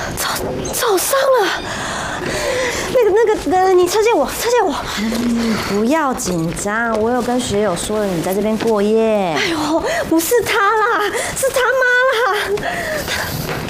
早上了。那个，你车借我。不要紧张，我有跟学友说了，你在这边过夜。哎呦，不是他啦，是他妈啦。